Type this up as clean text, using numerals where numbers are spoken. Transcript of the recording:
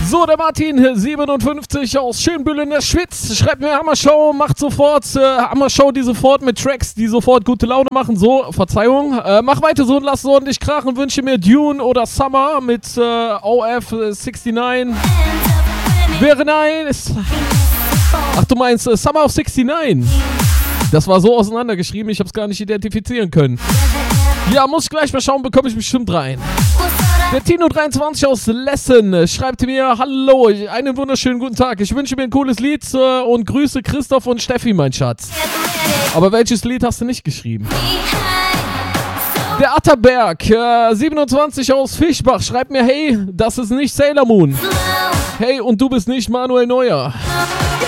So, der Martin, 57 aus Schönbühl in der Schwitz, schreibt mir Hammershow, macht sofort, Hammershow die sofort mit Tracks, die sofort gute Laune machen. So, Verzeihung, mach weiter so und lass es ordentlich krachen. Wünsche mir Dune oder Summer mit OF69. Wäre nice. Ach, du meinst Summer of 69. Das war so auseinandergeschrieben, ich hab's gar nicht identifizieren können. Ja, muss ich gleich mal schauen, bekomme ich bestimmt rein. Der Tino23 aus Lessen schreibt mir: Hallo, einen wunderschönen guten Tag. Ich wünsche mir ein cooles Lied und grüße Christoph und Steffi, mein Schatz. Aber welches Lied hast du nicht geschrieben? Der Atterberg, 27 aus Fischbach, schreibt mir: Hey, das ist nicht Sailor Moon. Hey, und du bist nicht Manuel Neuer.